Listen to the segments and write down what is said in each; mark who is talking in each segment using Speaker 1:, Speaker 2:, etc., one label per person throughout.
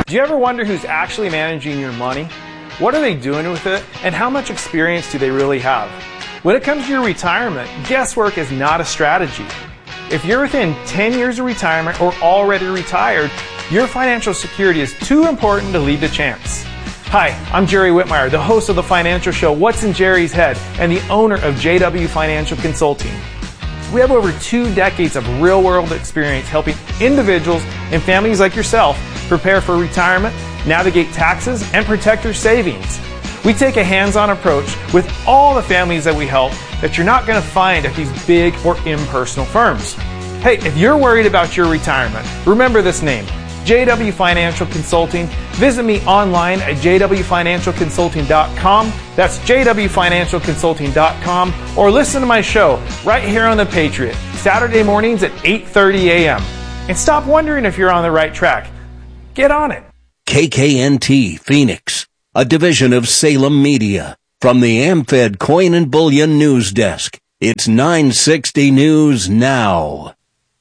Speaker 1: Do you ever wonder who's actually managing your money? What are they doing with it? And how much experience do they really have? When it comes to your retirement, guesswork is not a strategy. If you're within 10 years of retirement or already retired, your financial security is too important to leave to chance. Hi, I'm Jerry Whitmire, the host of the financial show What's in Jerry's Head and the owner of JW Financial Consulting. We have over 2 decades of real-world experience helping individuals and families like yourself prepare for retirement, navigate taxes, and protect your savings. We take a hands-on approach with all the families that we help that you're not going to find at these big or impersonal firms. Hey, if you're worried about your retirement, remember this name, JW Financial Consulting. Visit me online at jwfinancialconsulting.com. That's jwfinancialconsulting.com, or listen to my show right here on The Patriot, Saturday mornings at 8:30 a.m. And stop wondering if you're on the right track. Get on it.
Speaker 2: KKNT Phoenix, a division of Salem Media. From the AmFed Coin and Bullion News Desk, it's 960 News Now.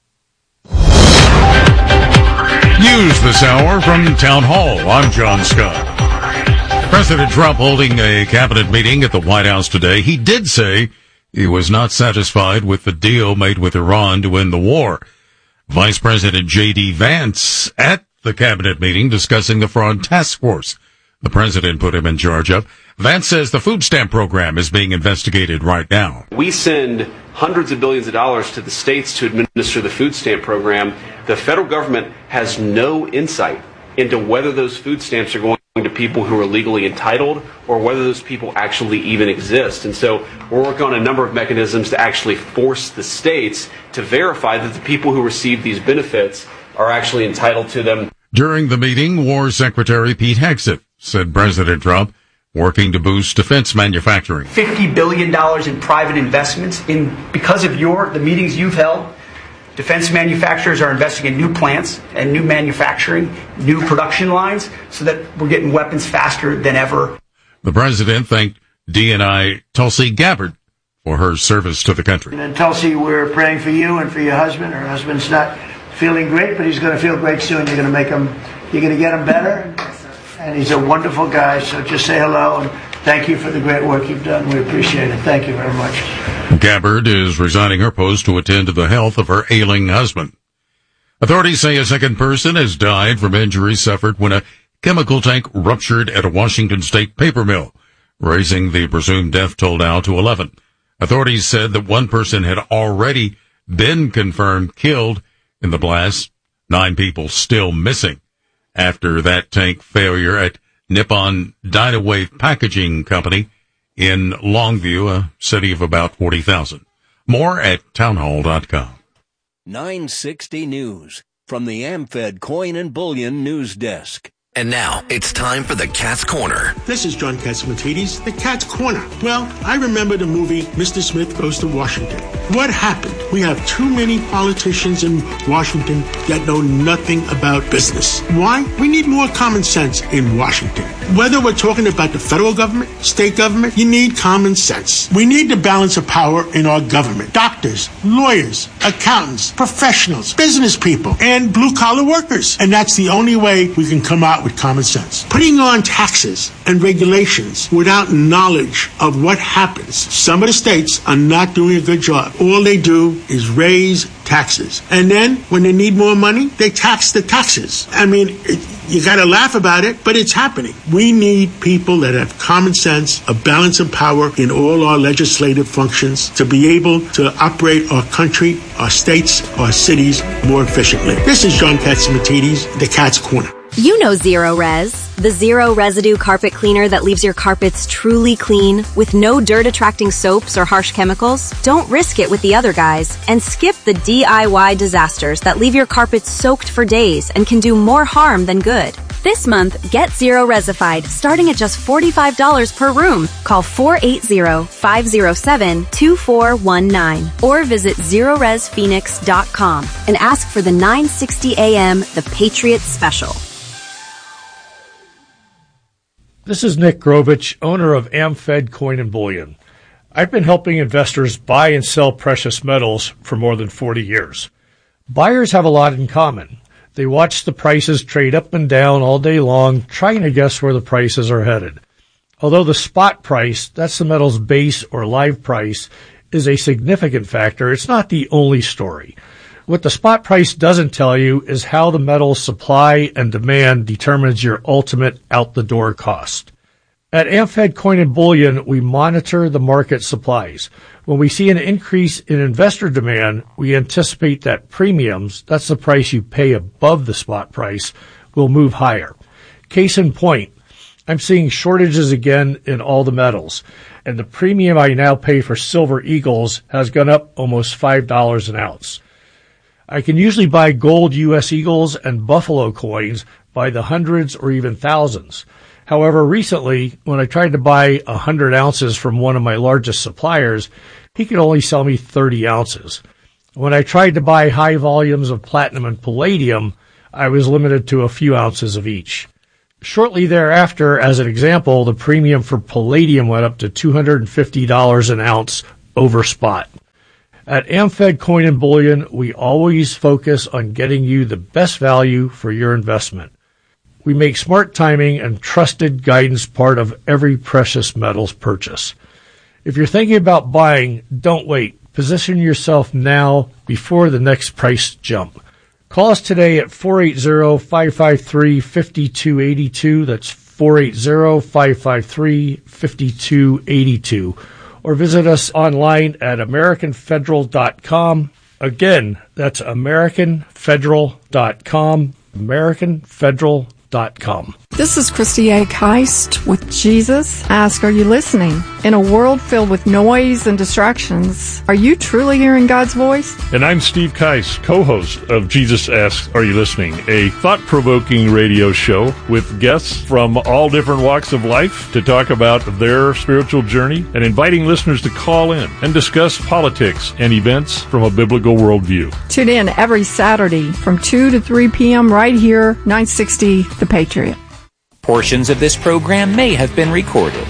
Speaker 3: News this hour from Town Hall. I'm John Scott. President Trump holding a cabinet meeting at the White House today. He did say he was not satisfied with the deal made with Iran to end the war. Vice President J.D. Vance at the cabinet meeting discussing the fraud task force the president put him in charge of. Vance says the food stamp program is being investigated right now.
Speaker 4: We send hundreds of billions of dollars to the states to administer the food stamp program. The federal government has no insight into whether those food stamps are going to people who are legally entitled or whether those people actually even exist. And so we're working on a number of mechanisms to actually force the states to verify that the people who receive these benefits are actually entitled to them.
Speaker 3: During the meeting, War Secretary Pete Hegseth said President Trump working to boost defense manufacturing.
Speaker 5: $50 billion in private investments because of the meetings you've held. Defense manufacturers are investing in new plants and new manufacturing, new production lines, so that we're getting weapons faster than ever.
Speaker 3: The president thanked DNI Tulsi Gabbard for her service to the country.
Speaker 6: And Tulsi, we're praying for you and for your husband. Her husband's not feeling great, but he's going to feel great soon. You're going to get him better. And he's a wonderful guy, so just say hello and thank you for the great work you've done. We appreciate it. Thank you very much.
Speaker 3: Gabbard is resigning her post to attend to the health of her ailing husband. Authorities say a second person has died from injuries suffered when a chemical tank ruptured at a Washington state paper mill, raising the presumed death toll now to 11. Authorities said that one person had already been confirmed killed in the blast, 9 people still missing after that tank failure at Nippon Dynawave Packaging Company in Longview, a city of about 40,000. More at townhall.com.
Speaker 2: 960 News from the AmFed Coin and Bullion News Desk.
Speaker 7: And now, it's time for the Cat's Corner.
Speaker 8: This is John Catsimatidis, the Cat's Corner. Well, I remember the movie Mr. Smith Goes to Washington. What happened? We have too many politicians in Washington that know nothing about business. Why? We need more common sense in Washington. Whether we're talking about the federal government, state government, you need common sense. We need the balance of power in our government. Doctors, lawyers, accountants, professionals, business people, and blue-collar workers. And that's the only way we can come out with common sense. Putting on taxes and regulations without knowledge of what happens. Some of the states are not doing a good job. All they do is raise taxes. And then when they need more money, they tax the taxes. I mean, you got to laugh about it, but it's happening. We need people that have common sense, a balance of power in all our legislative functions to be able to operate our country, our states, our cities more efficiently. This is John Catsimatidis, the Cat's Corner.
Speaker 9: You know Zero Res, the zero residue carpet cleaner that leaves your carpets truly clean with no dirt-attracting soaps or harsh chemicals. Don't risk it with the other guys and skip the DIY disasters that leave your carpets soaked for days and can do more harm than good. This month, get Zero Resified, starting at just $45 per room. Call 480-507-2419 or visit ZeroResPhoenix.com and ask for the 960 AM The Patriot Special.
Speaker 10: This is Nick Grovich, owner of AmFed Coin and Bullion. I've been helping investors buy and sell precious metals for more than 40 years. Buyers have a lot in common. They watch the prices trade up and down all day long, trying to guess where the prices are headed. Although the spot price, that's the metal's base or live price, is a significant factor, it's not the only story. What the spot price doesn't tell you is how the metal's supply and demand determines your ultimate out-the-door cost. At AmFed Coin and Bullion, we monitor the market supplies. When we see an increase in investor demand, we anticipate that premiums, that's the price you pay above the spot price, will move higher. Case in point, I'm seeing shortages again in all the metals, and the premium I now pay for silver eagles has gone up almost $5 an ounce. I can usually buy gold U.S. Eagles and Buffalo coins by the hundreds or even thousands. However, recently, when I tried to buy 100 ounces from one of my largest suppliers, he could only sell me 30 ounces. When I tried to buy high volumes of platinum and palladium, I was limited to a few ounces of each. Shortly thereafter, as an example, the premium for palladium went up to $250 an ounce over spot. At AmFed Coin and Bullion, we always focus on getting you the best value for your investment. We make smart timing and trusted guidance part of every precious metals purchase. If you're thinking about buying, don't wait. Position yourself now before the next price jump. Call us today at 480-553-5282. That's 480-553-5282. Or visit us online at AmericanFederal.com. Again, that's AmericanFederal.com. AmericanFederal.com.
Speaker 11: This is Christy A. Keist with Jesus Ask, Are You Listening? In a world filled with noise and distractions, are you truly hearing God's voice?
Speaker 12: And I'm Steve Keist, co-host of Jesus Asks, Are You Listening? A thought-provoking radio show with guests from all different walks of life to talk about their spiritual journey and inviting listeners to call in and discuss politics and events from a biblical worldview.
Speaker 11: Tune in every Saturday from 2 to 3 p.m. right here, 960 The Patriot.
Speaker 13: Portions of this program may have been recorded.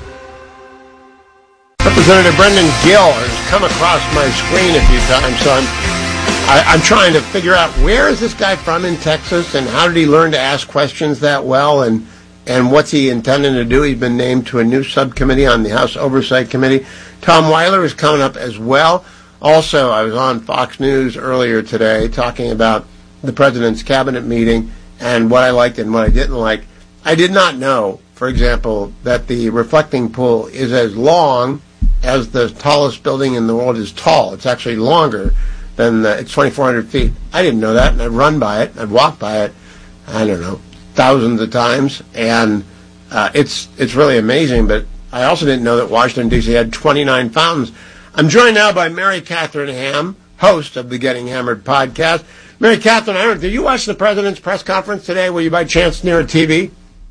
Speaker 14: Representative Brendan Gill has come across my screen a few times, so I'm trying to figure out where is this guy from in Texas, and how did he learn to ask questions that well, and what's he intending to do? He's been named to a new subcommittee on the House Oversight Committee. Tom Weiler is coming up as well. Also, I was on Fox News earlier today talking about the president's cabinet meeting and what I liked and what I didn't like. I did not know, for example, that the reflecting pool is as long as the tallest building in the world is tall. It's actually longer than it's 2,400 feet. I didn't know that, and I've run by it. I've walked by it, I don't know, thousands of times, and it's really amazing. But I also didn't know that Washington, D.C. had 29 fountains. I'm joined now by Mary Catherine Ham, host of the Getting Hammered podcast. Mary Catherine, I don't know, did you watch the president's press conference today? Were you by chance near a TV?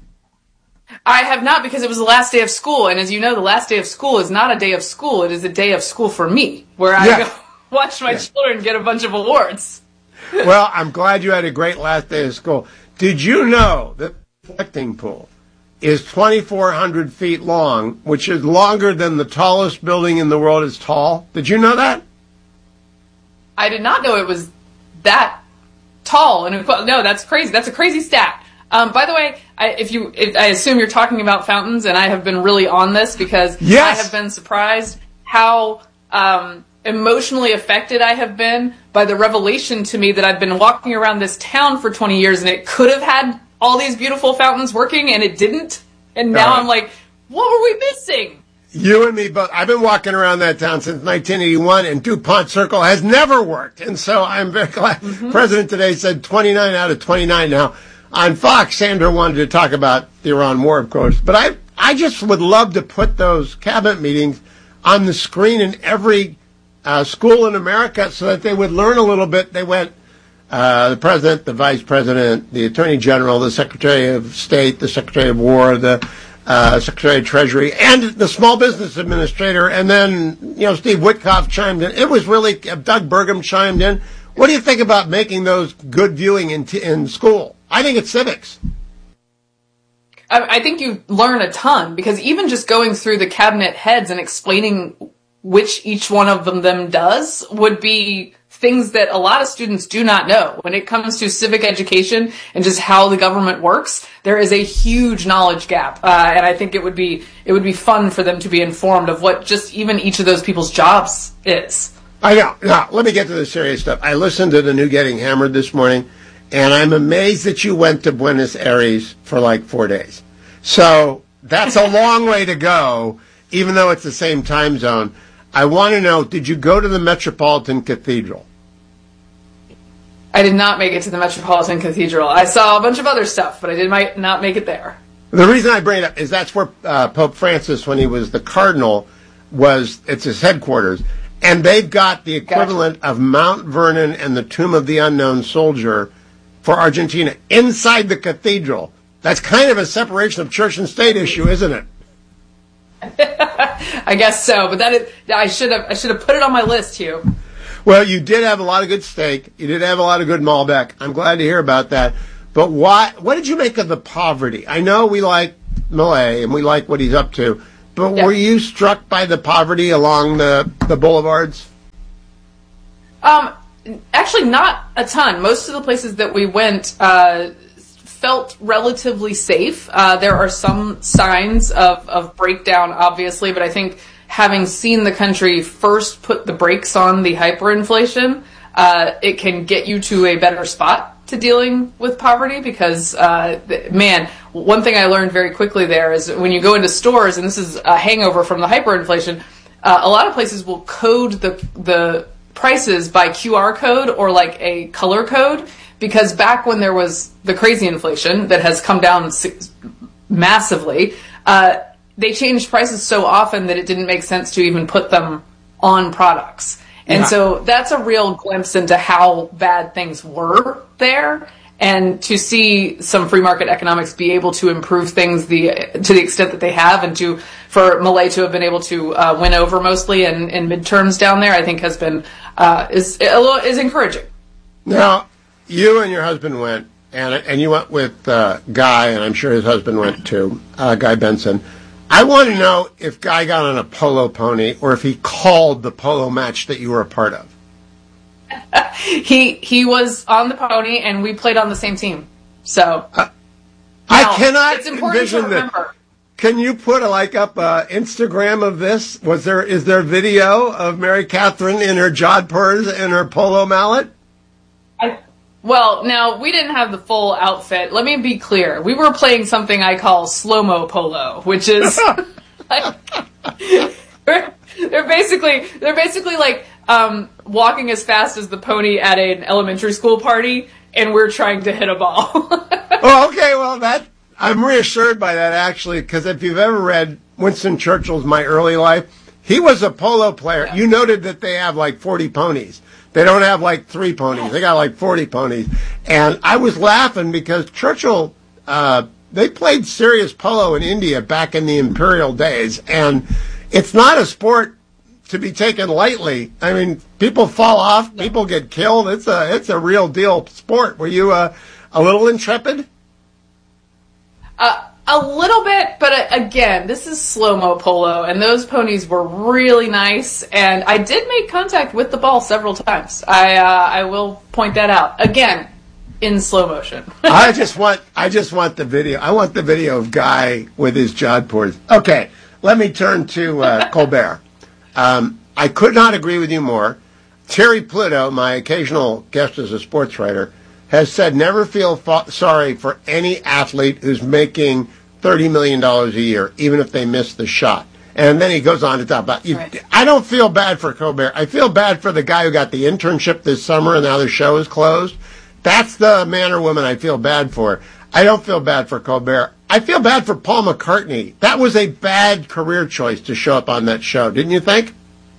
Speaker 15: I have not, because it was the last day of school, and as you know, the last day of school is not a day of school, it is a day of school for me, where I go watch my children get a bunch of awards.
Speaker 14: Well, I'm glad you had a great last day of school. Did you know that the reflecting pool is 2,400 feet long, which is longer than the tallest building in the world is tall? Did you know that?
Speaker 15: I did not know it was that tall. No, that's crazy. That's a crazy stat. By the way, I assume you're talking about fountains, and I have been really on this because I have been surprised how emotionally affected I have been by the revelation to me that I've been walking around this town for 20 years, and it could have had all these beautiful fountains working, and it didn't. And now I'm like, what were we missing?
Speaker 14: You and me both. I've been walking around that town since 1981, and DuPont Circle has never worked. And so I'm very glad. Mm-hmm. President today said 29 out of 29 now. On Fox, Sandra wanted to talk about the Iran war, of course. But I just would love to put those cabinet meetings on the screen in every school in America so that they would learn a little bit. They went, the president, the vice president, the attorney general, the secretary of state, the secretary of war, the secretary of treasury, and the small business administrator. And then, Steve Witkoff chimed in. It was really, Doug Burgum chimed in. What do you think about making those good viewing in school? I think it's civics.
Speaker 15: I think you learn a ton, because even just going through the cabinet heads and explaining which each one of them does would be things that a lot of students do not know. When it comes to civic education and just how the government works, there is a huge knowledge gap. And I think it would be fun for them to be informed of what just even each of those people's jobs is.
Speaker 14: I know. Now, let me get to the serious stuff. I listened to the new Getting Hammered this morning, and I'm amazed that you went to Buenos Aires for like 4 days. So that's a long way to go, even though it's the same time zone. I want to know, did you go to the Metropolitan Cathedral?
Speaker 15: I did not make it to the Metropolitan Cathedral. I saw a bunch of other stuff, but I might not make it there.
Speaker 14: The reason I bring it up is that's where Pope Francis, when he was the cardinal, it's his headquarters. And they've got the equivalent of Mount Vernon and the Tomb of the Unknown Soldier for Argentina inside the cathedral. That's kind of a separation of church and state issue, isn't it?
Speaker 15: I guess so, but I should have put it on my list, Hugh.
Speaker 14: Well, you did have a lot of good steak. You did have a lot of good Malbec. I'm glad to hear about that. But what did you make of the poverty? I know we like Milei and we like what he's up to. But were you struck by the poverty along the boulevards?
Speaker 15: Actually, not a ton. Most of the places that we went felt relatively safe. There are some signs of breakdown, obviously, but I think having seen the country first put the brakes on the hyperinflation, it can get you to a better spot to dealing with poverty because, one thing I learned very quickly there is when you go into stores, and this is a hangover from the hyperinflation, a lot of places will code the prices by QR code or like a color code because back when there was the crazy inflation that has come down massively, they changed prices so often that it didn't make sense to even put them on products. And so that's a real glimpse into how bad things were there. And to see some free market economics be able to improve things to the extent that they have, and for Milei to have been able to win over mostly in midterms down there, I think has been is encouraging.
Speaker 14: Now, you and your husband went, and you went with Guy, and I'm sure his husband went too, Guy Benson. I want to know if Guy got on a polo pony or if he called the polo match that you were a part of.
Speaker 15: He was on the pony, and we played on the same team. So
Speaker 14: I cannot
Speaker 15: it's important to remember.
Speaker 14: Can you put up a Instagram of this? Is there video of Mary Catherine in her jodhpurs and her polo mallet?
Speaker 15: Well, now, we didn't have the full outfit. Let me be clear. We were playing something I call slow-mo polo, which is they're basically like walking as fast as the pony at an elementary school party, and we're trying to hit a ball.
Speaker 14: Oh, okay. Well, I'm reassured by that, actually, because if you've ever read Winston Churchill's My Early Life, he was a polo player. You noted that they have 40 ponies. They don't have 3 ponies. They got 40 ponies. And I was laughing because Churchill, they played serious polo in India back in the imperial days. And it's not a sport to be taken lightly. I mean, people fall off, people get killed. It's a real deal sport. Were you a little intrepid?
Speaker 15: A little bit, but again, this is slow-mo polo, and those ponies were really nice, and I did make contact with the ball several times. I will point that out. Again, in slow motion.
Speaker 14: I just want the video. I want the video of Guy with his jodhpurs. Okay, let me turn to Colbert. I could not agree with you more. Terry Pluto, my occasional guest as a sports writer, has said never feel sorry for any athlete who's making $30 million a year, even if they miss the shot. And then he goes on to talk about, I don't feel bad for Colbert. I feel bad for the guy who got the internship this summer and now the show is closed. That's the man or woman I feel bad for. I don't feel bad for Colbert. I feel bad for Paul McCartney. That was a bad career choice to show up on that show, didn't you think?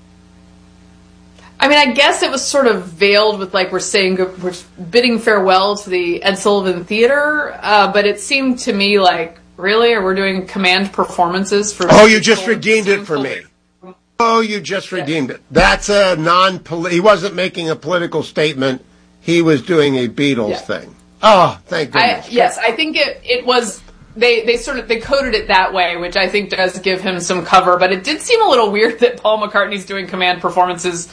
Speaker 15: I mean, I guess it was sort of veiled with we're bidding farewell to the Ed Sullivan Theater, but it seemed to me really, or we're doing command performances for...
Speaker 14: Oh, you just redeemed it for me. Oh, you just redeemed it. That's a he wasn't making a political statement. He was doing a Beatles thing. Oh, thank goodness.
Speaker 15: Yes, I think it was... They coded it that way, which I think does give him some cover, but it did seem a little weird that Paul McCartney's doing command performances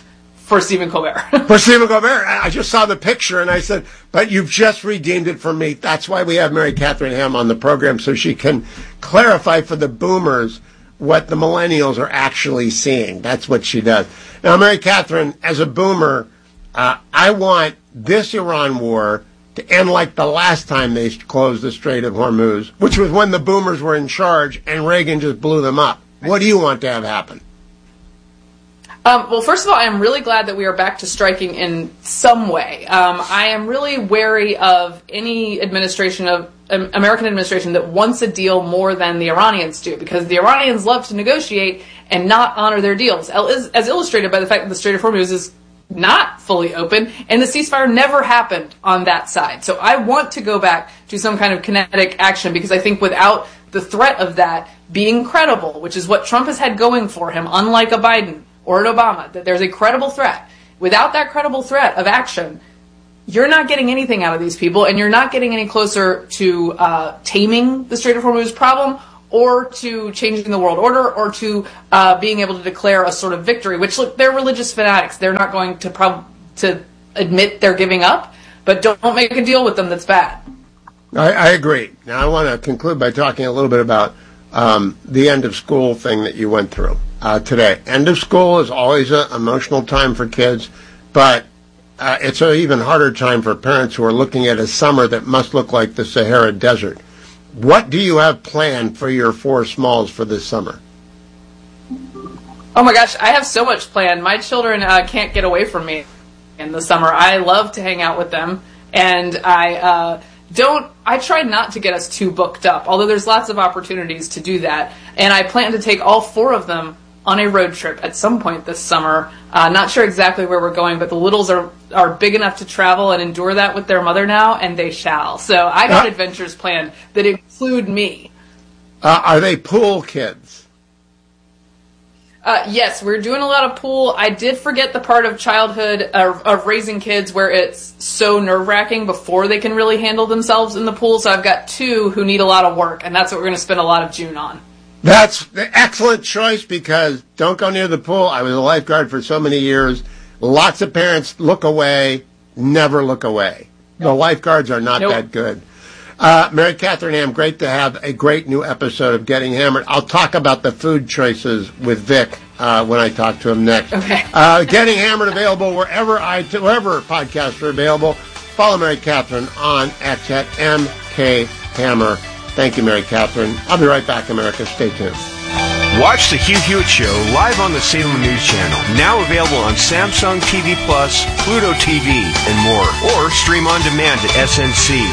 Speaker 15: for Stephen Colbert.
Speaker 14: For Stephen Colbert. I just saw the picture and I said, but you've just redeemed it for me. That's why we have Mary Catherine Ham on the program, so she can clarify for the boomers what the millennials are actually seeing. That's what she does. Now, Mary Catherine, as a boomer, I want this Iran war to end like the last time they closed the Strait of Hormuz, which was when the boomers were in charge and Reagan just blew them up. What do you want to have happen?
Speaker 15: Well, first of all, I am really glad that we are back to striking in some way. I am really wary of any administration of American administration that wants a deal more than the Iranians do, because the Iranians love to negotiate and not honor their deals, as illustrated by the fact that the Strait of Hormuz is not fully open, and the ceasefire never happened on that side. So I want to go back to some kind of kinetic action, because I think without the threat of that being credible, which is what Trump has had going for him, unlike a Biden or an Obama, that there's a credible threat. Without that credible threat of action, you're not getting anything out of these people, and you're not getting any closer to taming the Strait of Hormuz problem, or to changing the world order, or to being able to declare a sort of victory, which, look, they're religious fanatics. They're not going to admit they're giving up, but don't make a deal with them that's bad.
Speaker 14: I agree. Now, I want to conclude by talking a little bit about the end of school thing that you went through today. End of school is always an emotional time for kids, but it's an even harder time for parents who are looking at a summer that must look like the Sahara Desert. What do you have planned for your four smalls for this summer?
Speaker 15: Oh my gosh, I have so much planned. My children can't get away from me in the summer. I love to hang out with them, and I try not to get us too booked up, although there's lots of opportunities to do that. And I plan to take all four of them on a road trip at some point this summer. Not sure exactly where we're going, but the littles are big enough to travel and endure that with their mother now, and they shall. So I got adventures planned that include me.
Speaker 14: Are they pool kids?
Speaker 15: Yes, we're doing a lot of pool. I did forget the part of childhood, of raising kids, where it's so nerve-wracking before they can really handle themselves in the pool. So I've got two who need a lot of work, and that's what we're going to spend a lot of June on.
Speaker 14: That's the excellent choice, because don't go near the pool. I was a lifeguard for so many years. Lots of parents look away, never look away. The lifeguards are not that good. Mary Catherine Ham, great to have a great new episode of Getting Hammered. I'll talk about the food choices with Vic when I talk to him next.
Speaker 15: Okay.
Speaker 14: Getting Hammered available wherever podcasts are available. Follow Mary Catherine on X at MK Hammer. Thank you, Mary Catherine. I'll be right back, America. Stay tuned.
Speaker 16: Watch the Hugh Hewitt Show live on the Salem News Channel. Now available on Samsung TV Plus, Pluto TV, and more. Or stream on demand at SNC.